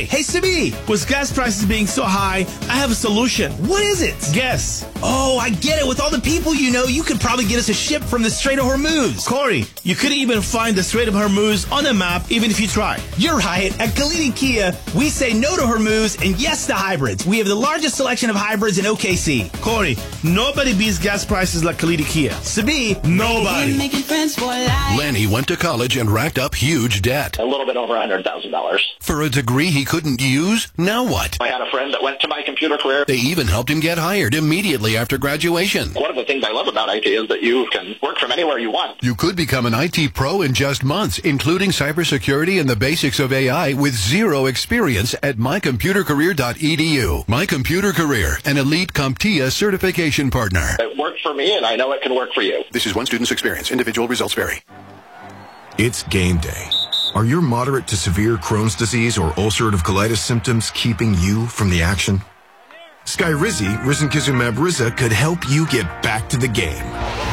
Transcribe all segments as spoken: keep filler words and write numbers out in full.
Corey. Hey, Simi. With gas prices being so high, I have a solution. What is it? Guess. Oh, I get it. With all the people you know, you could probably get us a ship from the Strait of Hormuz. Corey, you couldn't even find the Strait of Hormuz on a map, even if you try. You're right. At Kalidi Kia, we say no to Hormuz and yes to hybrids. We have the largest selection of hybrids in O K C. Corey, nobody beats gas prices like Kalidi Kia. Sabi, nobody. Lenny went to college and racked up huge debt. A little bit over one hundred thousand dollars. For a degree he couldn't use? Now what? I had a friend that went to My Computer Career. They even helped him get hired immediately after graduation. One of the things I love about I T is that you can work from anywhere you want. You could become an I T pro in just months, including cybersecurity and the basics of A I with zero experience at my computer career dot e d u. My Computer Career, an elite CompTIA certification partner. It worked for me, and I know it can work for you. This is one student's experience. Individual results vary. It's game day. Are your moderate to severe Crohn's disease or ulcerative colitis symptoms keeping you from the action? Skyrizi, risankizumab Riza, could help you get back to the game.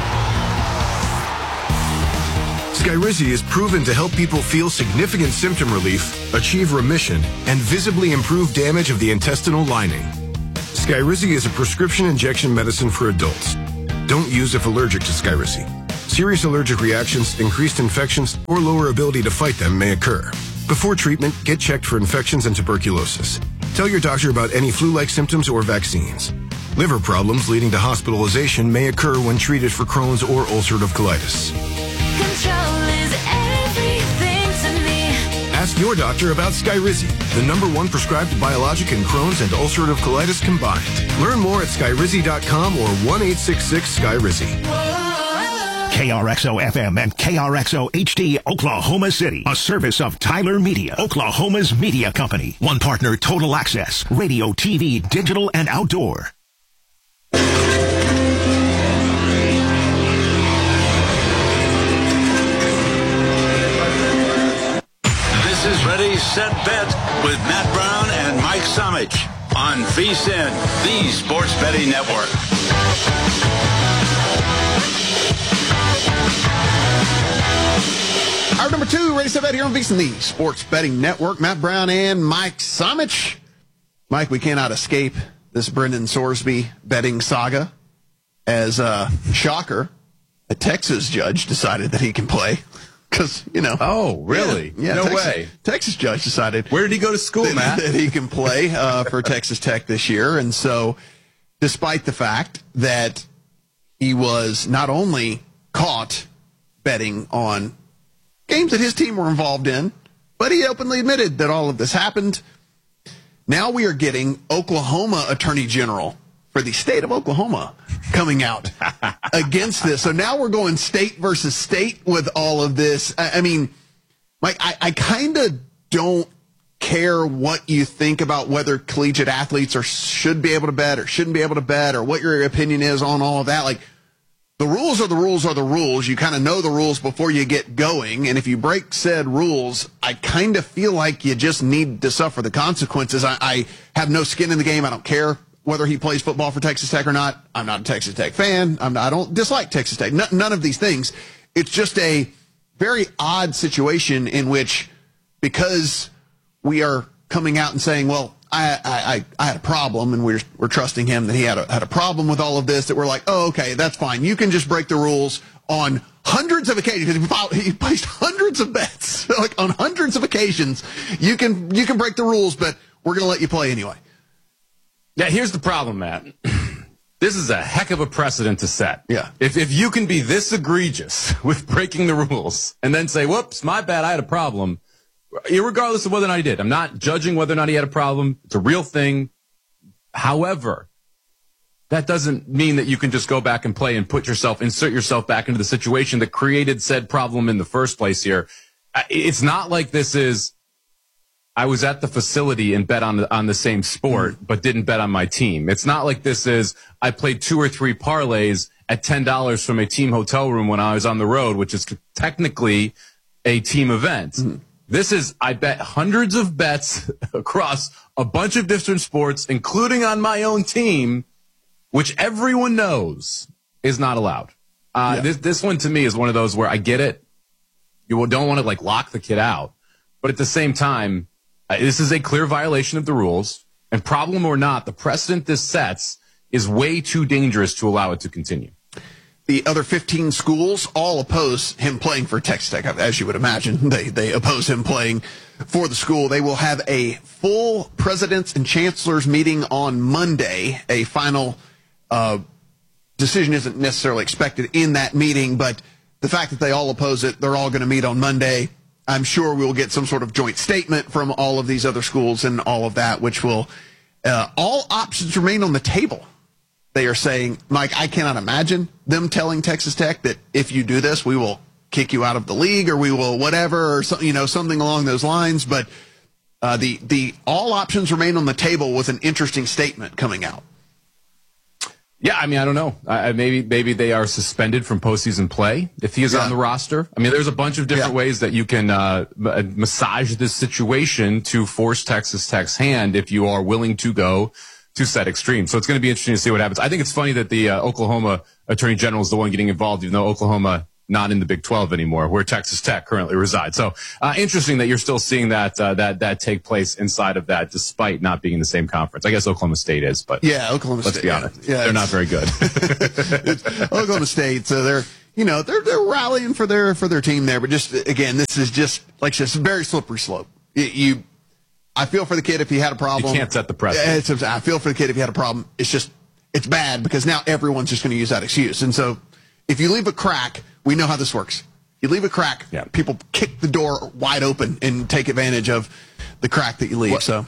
Skyrizi is proven to help people feel significant symptom relief, achieve remission, and visibly improve damage of the intestinal lining. Skyrizi is a prescription injection medicine for adults. Don't use if allergic to Skyrizi. Serious allergic reactions, increased infections, or lower ability to fight them may occur. Before treatment, get checked for infections and tuberculosis. Tell your doctor about any flu-like symptoms or vaccines. Liver problems leading to hospitalization may occur when treated for Crohn's or ulcerative colitis. Control is everything to me. Ask your doctor about Skyrizi, the number one prescribed biologic in Crohn's and ulcerative colitis combined. Learn more at skyrizi dot com or one eight six six Skyrizi. K R X O F M and K R X O H D Oklahoma City, a service of Tyler Media, Oklahoma's media company. One partner, Total Access, radio, T V, digital, and outdoor. This is Ready, Set, Bet with Matt Brown and Mike Somich on V S I N, the Sports Betting Network. Hour number two, Ready, Set, Bet here on V S I N, the Sports Betting Network. Matt Brown and Mike Somich. Mike, we cannot escape this Brendan Sorsby betting saga as a shocker. A Texas judge decided that he can play because, you know. Oh, really? Yeah, yeah no Texas, way. Texas judge decided. Where did he go to school, that, Matt? That he can play uh, for Texas Tech this year. And so, despite the fact that he was not only caught betting on games that his team were involved in, but he openly admitted that all of this happened. Now we are getting Oklahoma Attorney General for the state of Oklahoma coming out against this. So now we're going state versus state with all of this. I, I mean, Mike, I, I kind of don't care what you think about whether collegiate athletes are should be able to bet or shouldn't be able to bet or what your opinion is on all of that. Like, the rules are the rules are the rules. You kind of know the rules before you get going. And if you break said rules, I kind of feel like you just need to suffer the consequences. I, I have no skin in the game. I don't care whether he plays football for Texas Tech or not. I'm not a Texas Tech fan. I'm not, I don't dislike Texas Tech. N- none of these things. It's just a very odd situation in which, because we are coming out and saying, well, I, I, I had a problem, and we're we're trusting him that he had a had a problem with all of this, that we're like, oh, okay, that's fine. You can just break the rules on hundreds of occasions, because he, he placed hundreds of bets, like on hundreds of occasions. You can you can break the rules, but we're going to let you play anyway. Yeah, here's the problem, Matt. This is a heck of a precedent to set. Yeah. If if you can be this egregious with breaking the rules and then say, whoops, my bad, I had a problem, irregardless of whether or not he did. I'm not judging whether or not he had a problem. It's a real thing. However, that doesn't mean that you can just go back and play and put yourself, insert yourself back into the situation that created said problem in the first place here. It's not like this is, I was at the facility and bet on the, on the same sport, mm. but didn't bet on my team. It's not like this is, I played two or three parlays at ten dollars from a team hotel room when I was on the road, which is technically a team event. Mm. This is, I bet hundreds of bets across a bunch of different sports, including on my own team, which everyone knows is not allowed. Uh, yeah. This this one to me is one of those where I get it. You don't want to like lock the kid out, but at the same time, Uh, this is a clear violation of the rules, and problem or not, the precedent this sets is way too dangerous to allow it to continue. The other fifteen schools all oppose him playing for Texas Tech, as you would imagine. They they oppose him playing for the school. They will have a full presidents and chancellors meeting on Monday. A final uh, decision isn't necessarily expected in that meeting, but the fact that they all oppose it, they're all going to meet on Monday. I'm sure we'll get some sort of joint statement from all of these other schools and all of that, which will uh, all options remain on the table. They are saying, Mike, I cannot imagine them telling Texas Tech that if you do this, we will kick you out of the league or we will whatever or so, you know, something along those lines. But uh, the the all options remain on the table was an interesting statement coming out. Yeah, I mean, I don't know. Uh, maybe maybe they are suspended from postseason play if he is yeah. on the roster. I mean, there's a bunch of different yeah. ways that you can uh, m- massage this situation to force Texas Tech's hand if you are willing to go to set extreme. So it's going to be interesting to see what happens. I think it's funny that the uh, Oklahoma Attorney General is the one getting involved, even though Oklahoma not in the Big twelve anymore, where Texas Tech currently resides. So uh, interesting that you're still seeing that uh, that that take place inside of that, despite not being in the same conference. I guess Oklahoma State is, but yeah, Oklahoma let's State. be honest, yeah, they're not very good. Oklahoma State, so they're you know they're they're rallying for their for their team there, but just again, this is just like just a very slippery slope. You. you I feel for the kid if he had a problem. You can't set the precedent. It's, I feel for the kid if he had a problem. It's just, it's bad because now everyone's just going to use that excuse. And so if you leave a crack, we know how this works. You leave a crack, yeah. people kick the door wide open and take advantage of the crack that you leave. Well, so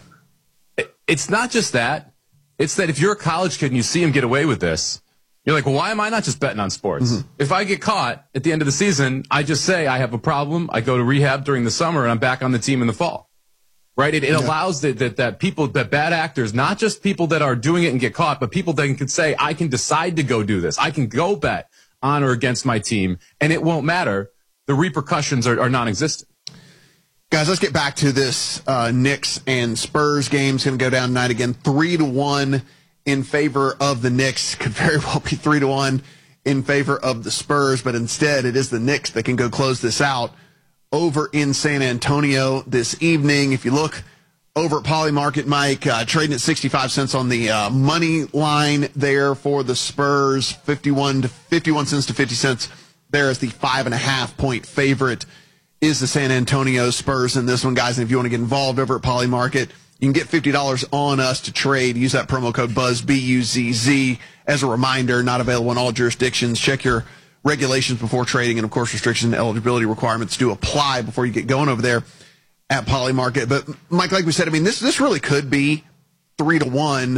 it's not just that. It's that if you're a college kid and you see him get away with this, you're like, well, why am I not just betting on sports? Mm-hmm. If I get caught at the end of the season, I just say I have a problem. I go to rehab during the summer and I'm back on the team in the fall. Right, it, it allows that, that that people, that bad actors, not just people that are doing it and get caught, but people that can say, I can decide to go do this. I can go bet on or against my team, and it won't matter. The repercussions are, are non-existent. Guys, let's get back to this uh, Knicks and Spurs game. It's going to go down tonight again, three to one in favor of the Knicks. Could very well be three to one in favor of the Spurs, but instead it is the Knicks that can go close this out over in San Antonio this evening. If you look over at Poly Market, Mike, uh, trading at sixty-five cents on the uh, money line there for the Spurs, fifty-one to fifty-one cents to fifty cents there as the five and a half point favorite is the San Antonio Spurs in this one, guys. And if you want to get involved over at Poly Market, you can get fifty dollars on us to trade. Use that promo code BUZZ, B U Z Z. As a reminder, not available in all jurisdictions. Check your regulations before trading, and of course restrictions and eligibility requirements do apply before you get going over there at Poly Market. But Mike, like we said, I mean, this this really could be three to one.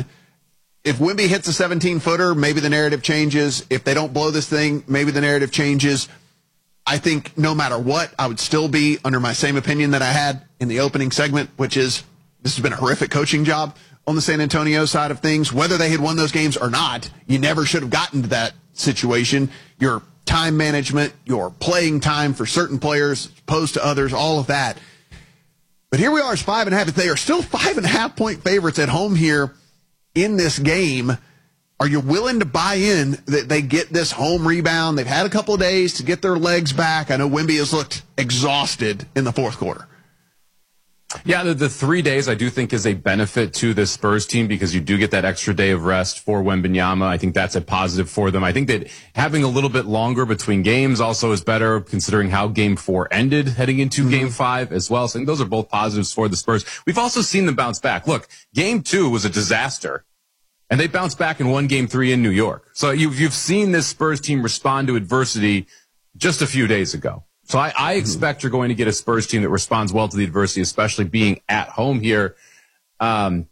If Wemby hits a seventeen footer, maybe the narrative changes. If they don't blow this thing, maybe the narrative changes. I think no matter what, I would still be under my same opinion that I had in the opening segment, which is this has been a horrific coaching job on the San Antonio side of things. Whether they had won those games or not, you never should have gotten to that situation. Your time management, your playing time for certain players opposed to others, all of that. But here we are, it's five and a half. They are still five and a half point favorites at home here in this game. Are you willing to buy in that they get this home rebound? They've had a couple of days to get their legs back. I know Wemby has looked exhausted in the fourth quarter. Yeah, the, the three days I do think is a benefit to the Spurs team because you do get that extra day of rest for Wembanyama. I think that's a positive for them. I think that having a little bit longer between games also is better considering how game four ended heading into mm-hmm. game five as well. So I think those are both positives for the Spurs. We've also seen them bounce back. Look, game two was a disaster and they bounced back and won game three in New York. So you've, you've seen this Spurs team respond to adversity just a few days ago. So I, I expect you're going to get a Spurs team that responds well to the adversity, especially being at home here. Um,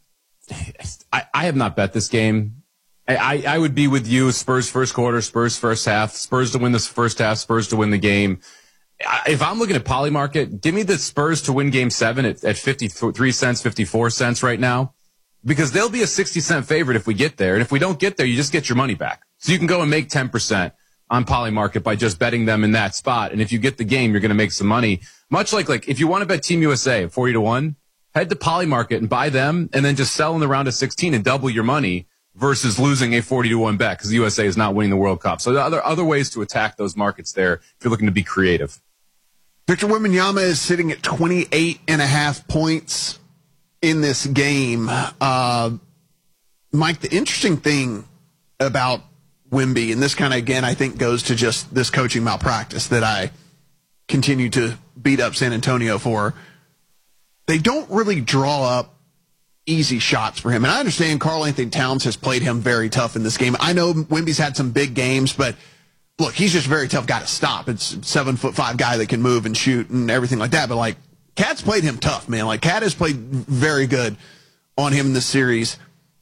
I, I have not bet this game. I, I would be with you. Spurs first quarter, Spurs first half, Spurs to win this first half, Spurs to win the game. If I'm looking at Poly Market, give me the Spurs to win game seven at, at fifty-three cents, fifty-four cents right now, because they'll be a sixty cent favorite if we get there. And if we don't get there, you just get your money back. So you can go and make ten percent. On Poly Market by just betting them in that spot. And if you get the game, you're going to make some money. Much like, like if you want to bet Team U S A at forty to one, head to Poly Market and buy them and then just sell in the round of sixteen and double your money versus losing a forty to one bet because the U S A is not winning the World Cup. So there are other, other ways to attack those markets there if you're looking to be creative. Victor Wembanyama is sitting at twenty-eight and a half points in this game. Uh, Mike, the interesting thing about Wemby, and this kind of, again, I think goes to just this coaching malpractice that I continue to beat up San Antonio for, they don't really draw up easy shots for him. And I understand Karl Anthony Towns has played him very tough in this game. I know Wemby's had some big games, but look, he's just a very tough guy to stop. It's a seven foot five guy that can move and shoot and everything like that. But like, Cat's played him tough, man. Like, Cat has played very good on him in this series.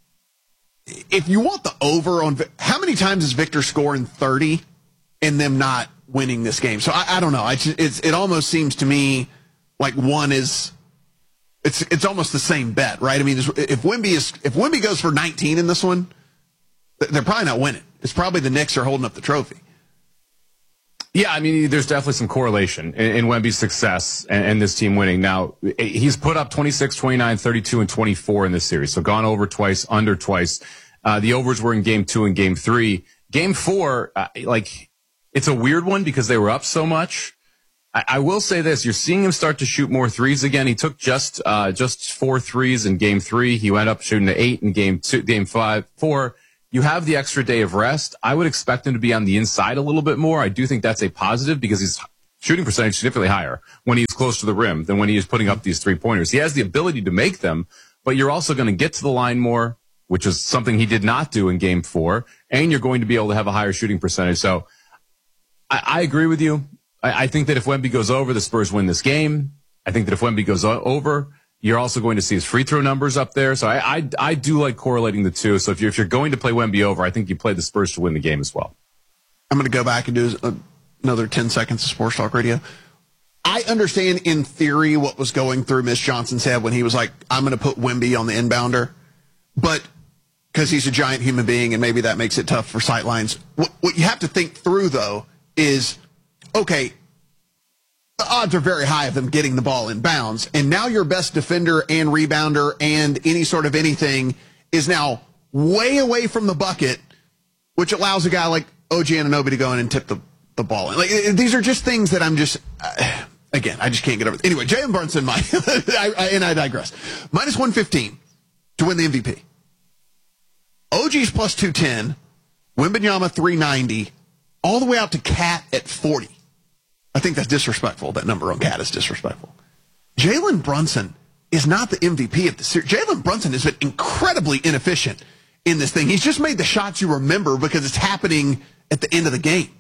If you want the over on, how many times is Victor scoring thirty and them not winning this game? So I, I don't know. I just, it's, it almost seems to me like one is, it's it's almost the same bet, right? I mean, if Wemby is if Wemby goes for nineteen in this one, they're probably not winning. It's probably the Knicks are holding up the trophy. Yeah, I mean, there's definitely some correlation in, in Wemby's success and, and this team winning. Now, he's put up twenty-six, twenty-nine, thirty-two, and twenty-four in this series. So gone over twice, under twice. Uh, the overs were in game two and game three. Game four, uh, like, it's a weird one because they were up so much. I, I will say this. You're seeing him start to shoot more threes again. He took just uh, just four threes in game three. He went up shooting to eight in game two, game five, four. You have the extra day of rest. I would expect him to be on the inside a little bit more. I do think that's a positive because his shooting percentage is significantly higher when he's close to the rim than when he is putting up these three-pointers. He has the ability to make them, but you're also going to get to the line more, which is something he did not do in game four, and you're going to be able to have a higher shooting percentage. So I, I agree with you. I, I think that if Wemby goes over, the Spurs win this game. I think that if Wemby goes o- over, you're also going to see his free throw numbers up there. So I, I, I do like correlating the two. So if you're, if you're going to play Wemby over, I think you play the Spurs to win the game as well. I'm going to go back and do a, another ten seconds of Sports Talk Radio. I understand in theory what was going through Miss Johnson's head when he was like, I'm going to put Wemby on the inbounder. But because he's a giant human being and maybe that makes it tough for sight lines. What, what you have to think through, though, is, okay, the odds are very high of them getting the ball in bounds. And now your best defender and rebounder and any sort of anything is now way away from the bucket, which allows a guy like O G Anunoby to go in and tip the, the ball in. Like, these are just things that I'm just, uh, again, I just can't get over. Anyway, Jalen Brunson, my, I, I, and I digress. minus one fifteen to win the M V P. O G's plus two ten, Wembanyama three ninety, all the way out to Cat at forty. I think that's disrespectful. That number on Cat is disrespectful. Jalen Brunson is not the M V P of the series. Jalen Brunson has been incredibly inefficient in this thing. He's just made the shots you remember because it's happening at the end of the game.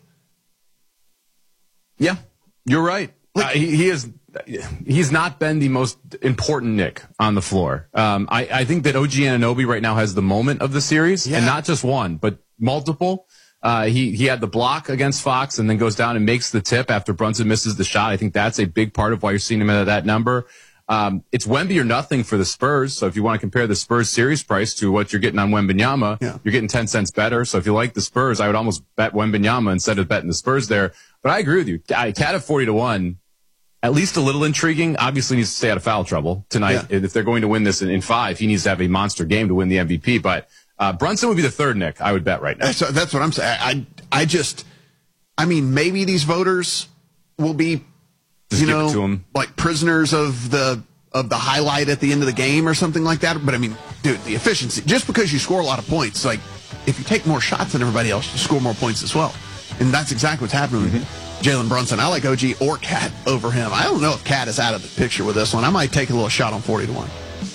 Yeah, you're right. Uh, he, he is. He's not been the most important Knick on the floor. Um, I, I think that O G Anunoby right now has the moment of the series, yeah. And not just one, but multiple. Uh, he, he had the block against Fox and then goes down and makes the tip after Brunson misses the shot. I think that's a big part of why you're seeing him at that number. Um, it's Wemby or nothing for the Spurs. So if you want to compare the Spurs series price to what you're getting on Wembanyama, yeah. You're getting ten cents better. So if you like the Spurs, I would almost bet Wembanyama instead of betting the Spurs there. But I agree with you. I, Cat at forty to one, at least a little intriguing. Obviously needs to stay out of foul trouble tonight. Yeah. If they're going to win this in, in five, he needs to have a monster game to win the M V P. But Uh, Brunson would be the third Knick, I would bet right now. That's, that's what I'm saying. I, I just, I mean, maybe these voters will be, just you know, to him. like prisoners of the of the highlight at the end of the game or something like that. But I mean, dude, the efficiency, just because you score a lot of points, like if you take more shots than everybody else, you score more points as well. And that's exactly what's happening with mm-hmm. Jalen Brunson. I like O G or Cat over him. I don't know if Cat is out of the picture with this one. I might take a little shot on forty to one.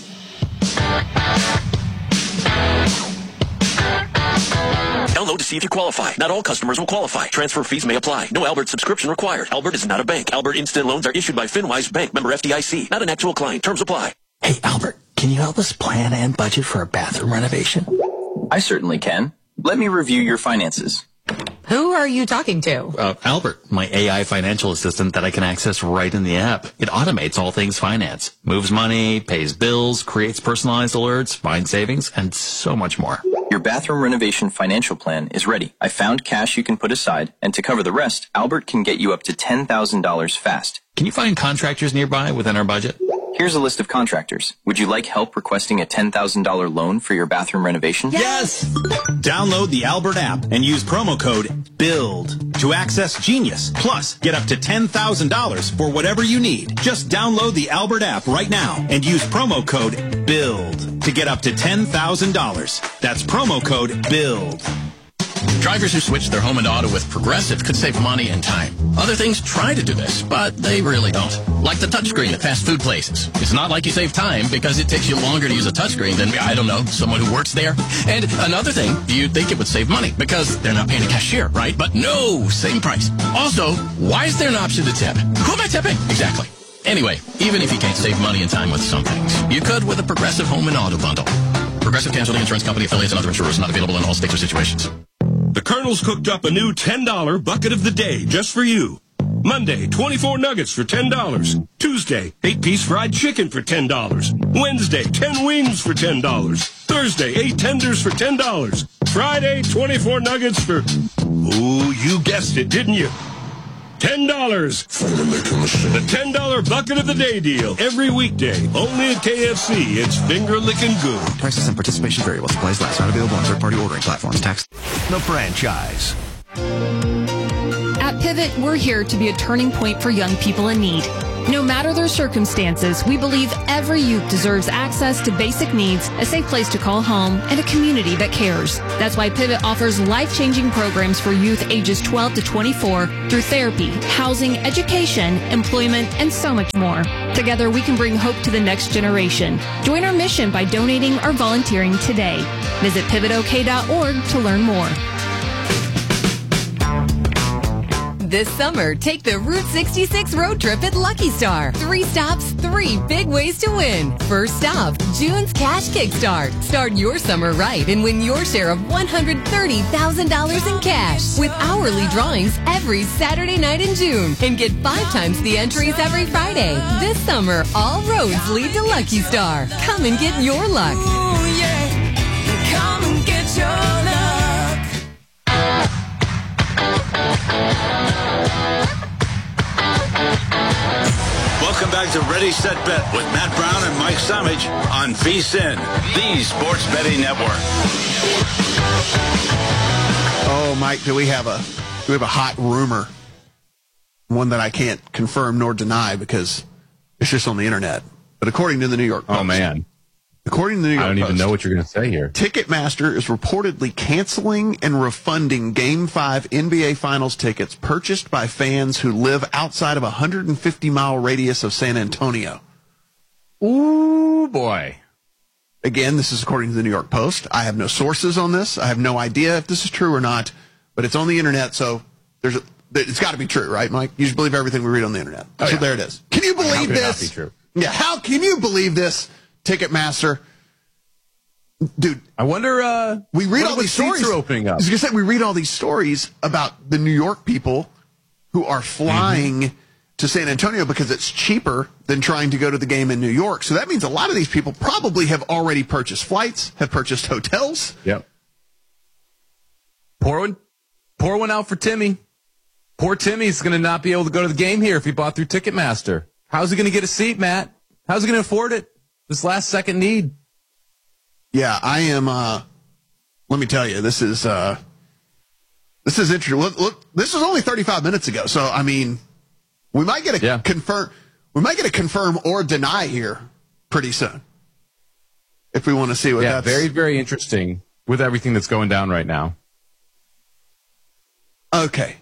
Download to see if you qualify. Not all customers will qualify. Transfer fees may apply. No Albert subscription required. Albert is not a bank. Albert Instant Loans are issued by FinWise Bank, member F D I C. Not an actual client. Terms apply. Hey, Albert, can you help us plan and budget for a bathroom renovation? I certainly can. Let me review your finances. Who are you talking to? Uh, Albert, my A I financial assistant that I can access right in the app. It automates all things finance, moves money, pays bills, creates personalized alerts, finds savings, and so much more. Your bathroom renovation financial plan is ready. I found cash you can put aside, and to cover the rest, Albert can get you up to ten thousand dollars fast. Can you find contractors nearby within our budget? Here's a list of contractors. Would you like help requesting a ten thousand dollars loan for your bathroom renovation? Yes! Download the Albert app and use promo code BUILD to access Genius. Plus, get up to ten thousand dollars for whatever you need. Just download the Albert app right now and use promo code BUILD to get up to ten thousand dollars. That's promo code BUILD. Drivers who switch their home and auto with Progressive could save money and time. Other things try to do this, but they really don't. Like the touchscreen at fast food places. It's not like you save time because it takes you longer to use a touchscreen than, I don't know, someone who works there. And another thing, you'd think it would save money because they're not paying a cashier, right? But no, same price. Also, why is there an option to tip? Who am I tipping? Exactly. Anyway, even if you can't save money and time with some things, you could with a Progressive home and auto bundle. Progressive Casualty Insurance Company, affiliates, and other insurers not available in all states or situations. The Colonel's cooked up a new ten dollar bucket of the day just for you. Monday, twenty-four nuggets for ten dollars. Tuesday, eight-piece fried chicken for ten dollars. Wednesday, ten wings for ten dollars. Thursday, eight tenders for ten dollars. Friday, twenty-four nuggets for... Ooh, you guessed it, didn't you? ten dollars. The ten dollar bucket of the day deal. Every weekday. Only at K F C. It's finger-licking good. Prices and participation vary while supplies last. Not available on third-party ordering platforms. Tax. The franchise. At Pivot, we're here to be a turning point for young people in need. No matter their circumstances, we believe every youth deserves access to basic needs, a safe place to call home, and a community that cares. That's why Pivot offers life-changing programs for youth ages twelve to twenty-four through therapy, housing, education, employment, and so much more. Together, we can bring hope to the next generation. Join our mission by donating or volunteering today. Visit pivot o k dot org to learn more. This summer, take the Route sixty-six road trip at Lucky Star. Three stops, three big ways to win. First stop, June's Cash Kickstart. Start your summer right and win your share of one hundred thirty thousand dollars in cash with hourly drawings every Saturday night in June. And get five times the entries every Friday. This summer, all roads lead to Lucky Star. Come and get your luck. Ooh, yeah. Come and get your luck. Welcome back to Ready, Set, Bet with Matt Brown and Mike Samich on V S I N, the Sports Betting Network. Oh, Mike, do we have a do we have a hot rumor? One that I can't confirm nor deny because it's just on the internet. But according to the New York Post. Oh, man. According to the New York I don't Post, even know what you're going to say here. Ticketmaster is reportedly canceling and refunding Game five N B A Finals tickets purchased by fans who live outside of a one hundred fifty mile radius of San Antonio. Ooh, boy. Again, this is according to the New York Post. I have no sources on this. I have no idea if this is true or not, but it's on the internet, so there's a, it's got to be true, right, Mike? You just believe everything we read on the internet. Oh, so yeah. there it is. Can you believe How could this? it not be true? Yeah, how can you believe this, Ticketmaster? Dude, I wonder. Uh, we read what all these stories. Are opening up. I was gonna say we read all these stories about the New York people who are flying mm-hmm. to San Antonio because it's cheaper than trying to go to the game in New York. So that means a lot of these people probably have already purchased flights, have purchased hotels. Yep. Pour one, pour one out for Timmy. Poor Timmy's going to not be able to go to the game here if he bought through Ticketmaster. How's he going to get a seat, Matt? How's he going to afford it? This last second need. Yeah, I am. Uh, let me tell you, this is uh, this is interesting. Look, look, this was only thirty-five minutes ago, so I mean, we might get a yeah. confirm. We might get a confirm or deny here pretty soon, if we want to see what. Yeah, that's... very, very interesting with everything that's going down right now. Okay,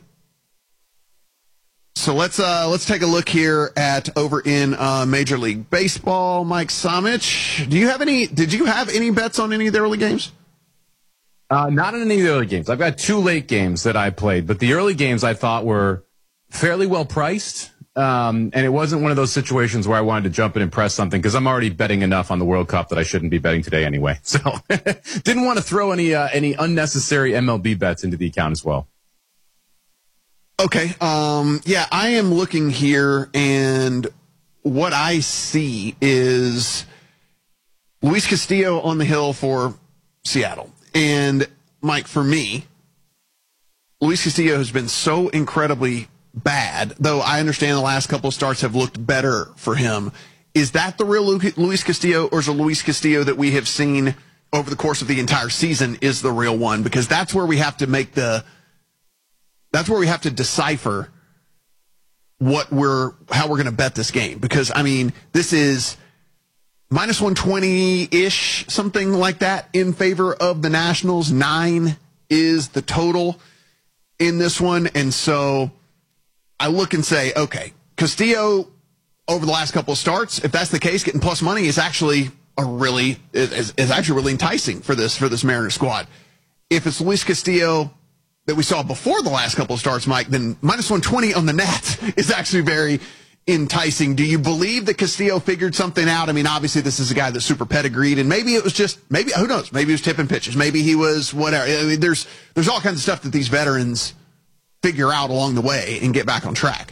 so let's uh, let's take a look here at over in uh, Major League Baseball. Mike Samich, do you have any? Did you have any bets on any of the early games? Uh, not in any of the early games. I've got two late games that I played, but the early games I thought were fairly well priced, um, and it wasn't one of those situations where I wanted to jump in and press something because I'm already betting enough on the World Cup that I shouldn't be betting today anyway. So didn't want to throw any uh, any unnecessary M L B bets into the account as well. Okay. Um, yeah, I am looking here, and what I see is Luis Castillo on the hill for Seattle. And, Mike, for me, Luis Castillo has been so incredibly bad, though I understand the last couple of starts have looked better for him. is that the real Lu- Luis Castillo, or is the Luis Castillo that we have seen over the course of the entire season is the real one? Because that's where we have to make the, that's where we have to decipher what we're, how we're going to bet this game. Because, I mean, this is minus one twenty-ish, something like that, in favor of the Nationals. Nine is the total in this one. And so I look and say, okay, Castillo over the last couple of starts, if that's the case, getting plus money is actually a really is, is actually really enticing for this for this Mariners squad. If it's Luis Castillo that we saw before the last couple of starts, Mike, then minus one twenty on the net is actually very enticing. Do you believe that Castillo figured something out? I mean, obviously this is a guy that's super pedigreed, and maybe it was just maybe who knows? Maybe he was tipping pitches. Maybe he was whatever. I mean, there's there's all kinds of stuff that these veterans figure out along the way and get back on track.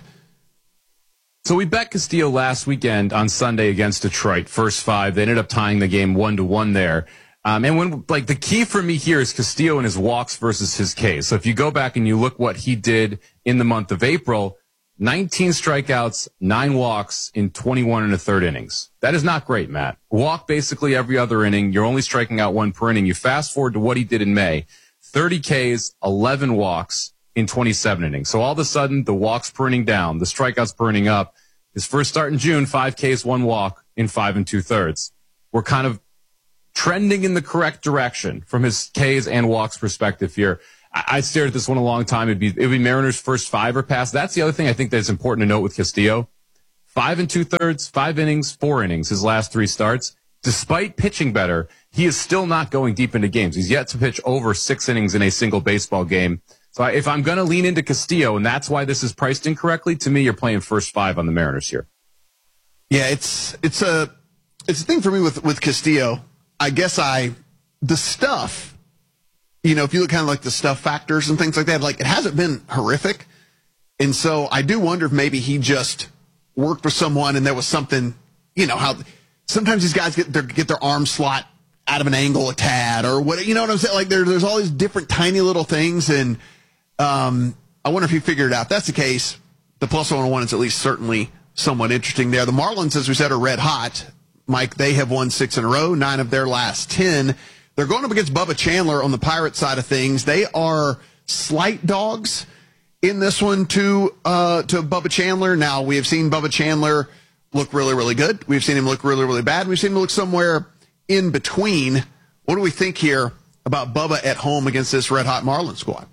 So we bet Castillo last weekend on Sunday against Detroit, first five. They ended up tying the game one to one there. Um, and when, like, the key for me here is Castillo and his walks versus his Ks. So if you go back and you look what he did in the month of April, nineteen strikeouts, nine walks in twenty-one and a third innings. That is not great, Matt. Walk basically every other inning. You're only striking out one per inning. You fast forward to what he did in May, thirty Ks, eleven walks in twenty-seven innings. So all of a sudden, the walks per inning down, the strikeouts per inning up. His first start in June, five Ks, one walk in five and two thirds. We're kind of trending in the correct direction from his Ks and walks perspective here. I, I stared at this one a long time. It'd be, it'd be Mariners' first five or pass. That's the other thing I think that's important to note with Castillo. Five and two thirds, five innings, four innings, his last three starts. Despite pitching better, he is still not going deep into games. He's yet to pitch over six innings in a single baseball game. So if I'm going to lean into Castillo, and that's why this is priced incorrectly, to me, you're playing first five on the Mariners here. Yeah, it's it's a it's a thing for me with with Castillo. I guess I the stuff, you know, if you look kind of like the stuff factors and things like that, like it hasn't been horrific, and so I do wonder if maybe he just worked with someone and there was something, you know, how sometimes these guys get their get their arm slot out of an angle a tad or what, you know what I'm saying? Like there, there's all these different tiny little things, and Um, I wonder if he figured it out. If that's the case, the plus one oh one is at least certainly somewhat interesting there. The Marlins, as we said, are red hot. Mike, they have won six in a row, nine of their last ten. They're going up against Bubba Chandler on the Pirate side of things. They are slight dogs in this one to, uh, to Bubba Chandler. Now, we have seen Bubba Chandler look really, really good. We've seen him look really, really bad. We've seen him look somewhere in between. What do we think here about Bubba at home against this red hot Marlins squad?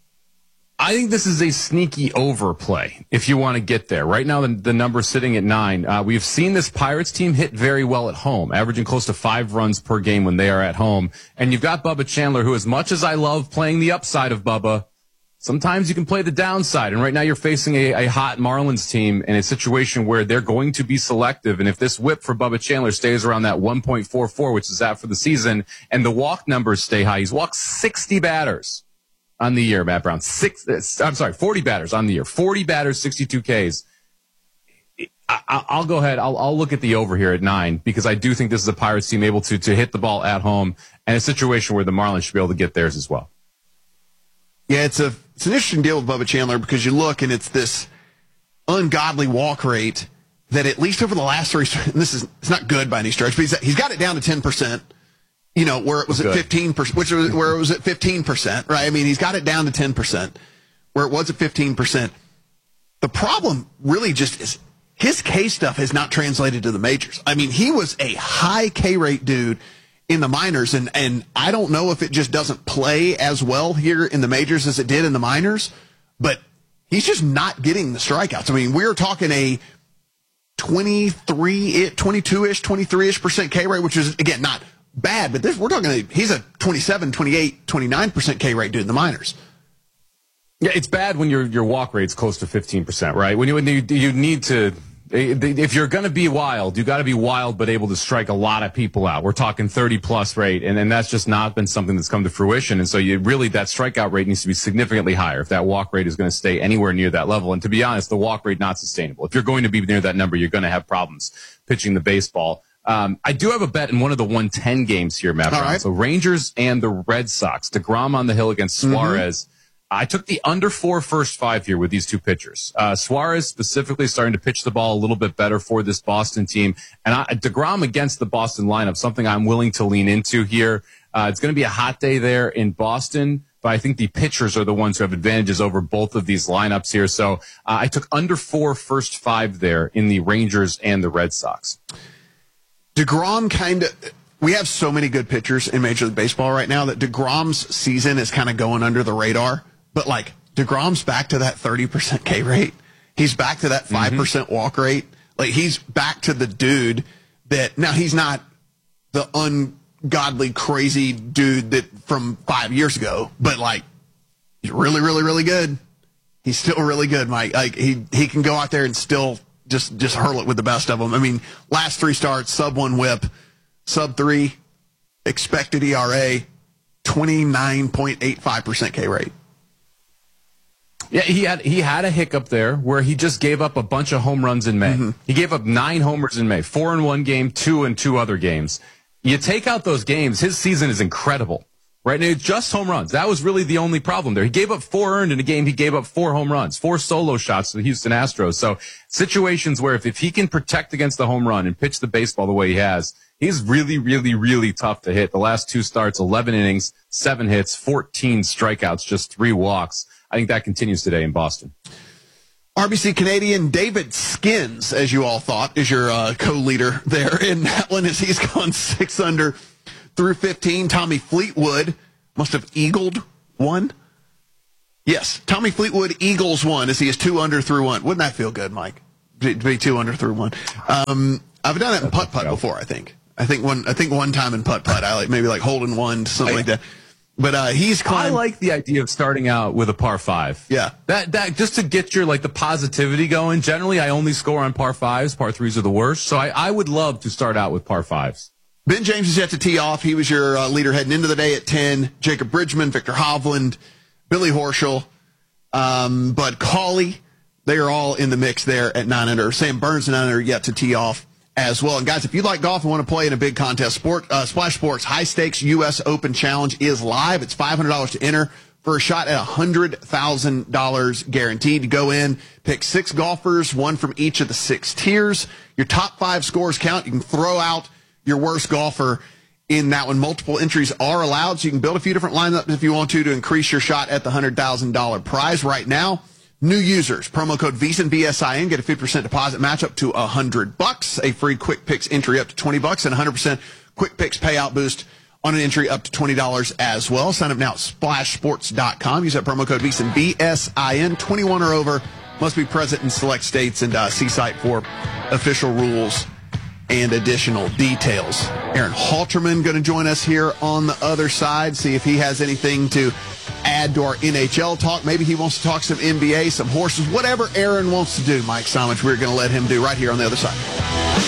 I think this is a sneaky overplay if you want to get there. Right now, the, the number's sitting at nine. Uh, we've seen this Pirates team hit very well at home, averaging close to five runs per game when they are at home. And you've got Bubba Chandler, who, as much as I love playing the upside of Bubba, sometimes you can play the downside. And right now you're facing a, a hot Marlins team in a situation where they're going to be selective. And if this whip for Bubba Chandler stays around that one point four four, which is out for the season, and the walk numbers stay high, he's walked sixty batters on the year, Matt Brown. Six, I'm sorry, forty batters on the year. forty batters, sixty-two Ks. I, I'll go ahead. I'll, I'll look at the over here at nine because I do think this is a Pirates team able to, to hit the ball at home and a situation where the Marlins should be able to get theirs as well. Yeah, it's a it's an interesting deal with Bubba Chandler because you look and it's this ungodly walk rate that at least over the last three, and this is it's not good by any stretch, but he's, he's got it down to ten percent. You know, where it was at fifteen percent, which was where it was at fifteen percent, right? I mean, he's got it down to ten percent, where it was at fifteen percent. The problem really just is his K stuff has not translated to the majors. I mean, he was a high K rate dude in the minors, and, and I don't know if it just doesn't play as well here in the majors as it did in the minors, but he's just not getting the strikeouts. I mean, we're talking a twenty-three, twenty-two-ish, twenty-three-ish percent K rate, which is, again, not bad, but this, we're talking, a, he's a twenty-seven, twenty-eight, twenty-nine percent K rate dude in the minors. Yeah, it's bad when your your walk rate's close to fifteen percent, right? When you when you, you need to, if you're going to be wild, you got to be wild but able to strike a lot of people out. We're talking thirty plus rate, and, and that's just not been something that's come to fruition. And so you really, that strikeout rate needs to be significantly higher if that walk rate is going to stay anywhere near that level. And to be honest, the walk rate not sustainable. If you're going to be near that number, you're going to have problems pitching the baseball. Um, I do have a bet in one of the one ten games here, Matt Brown. Right. So Rangers and the Red Sox. DeGrom on the hill against Suarez. Mm-hmm. I took the under four first five here with these two pitchers. Uh, Suarez specifically starting to pitch the ball a little bit better for this Boston team. And I, DeGrom against the Boston lineup, something I'm willing to lean into here. Uh, it's going to be a hot day there in Boston, but I think the pitchers are the ones who have advantages over both of these lineups here. So uh, I took under four first five there in the Rangers and the Red Sox. DeGrom kind of, we have so many good pitchers in Major League Baseball right now that DeGrom's season is kind of going under the radar. But, like, DeGrom's back to that thirty percent K rate. He's back to that five percent mm-hmm. walk rate. Like, he's back to the dude that, now he's not the ungodly, crazy dude that from five years ago, but, like, he's really, really, really good. He's still really good, Mike. Like, he, he can go out there and still just, just hurl it with the best of them. I mean, last three starts, sub one whip, sub three, expected E R A, twenty-nine point eight five percent K rate. Yeah, he had he had a hiccup there where he just gave up a bunch of home runs in May. Mm-hmm. He gave up nine homers in May, four in one game, two in two other games. You take out those games, his season is incredible. Right now, just home runs. That was really the only problem there. He gave up four earned in a game. He gave up four home runs, four solo shots to the Houston Astros. So situations where if, if he can protect against the home run and pitch the baseball the way he has, he's really, really, really tough to hit. The last two starts, eleven innings, seven hits, fourteen strikeouts, just three walks. I think that continues today in Boston. R B C Canadian David Skins, as you all thought, is your uh, co-leader there in that one as he's gone six under through fifteen. Tommy Fleetwood must have eagled one. Yes, Tommy Fleetwood eagles one as he is two under through one. Wouldn't that feel good, Mike? To be two under through one. Um, I've done that in putt-putt before, I think. I think one I think one time in putt-putt, I like maybe like holding one, something like that. But uh, he's climbed. I like the idea of starting out with a par five. Yeah. That that just to get your like the positivity going. Generally, I only score on par fives. Par threes are the worst. So I, I would love to start out with par fives. Ben James is yet to tee off. He was your uh, leader heading into the day at ten. Jacob Bridgman, Victor Hovland, Billy Horschel, um, Bud Cauley. They are all in the mix there at nine under. Sam Burns and nine under yet to tee off as well. And guys, if you like golf and want to play in a big contest, Sport uh, Splash Sports High Stakes U S Open Challenge is live. It's five hundred dollars to enter for a shot at one hundred thousand dollars guaranteed. You go in, pick six golfers, one from each of the six tiers. Your top five scores count. You can throw out your worst golfer in that one. Multiple entries are allowed, so you can build a few different lineups if you want to to increase your shot at the one hundred thousand dollars prize. Right now, new users, promo code VSIN, V S I N, get a fifty percent deposit match up to one hundred bucks, a free Quick Picks entry up to twenty bucks, and one hundred percent Quick Picks payout boost on an entry up to twenty dollars as well. Sign up now at splash sports dot com. Use that promo code VSIN, V S I N, twenty-one or over, must be present in select states, and uh, see site for official rules and additional details. Aaron Halterman going to join us here on the other side, see if he has anything to add to our N H L talk. Maybe he wants to talk some N B A, some horses, whatever Aaron wants to do, Mike Somich, we're going to let him do right here on the other side.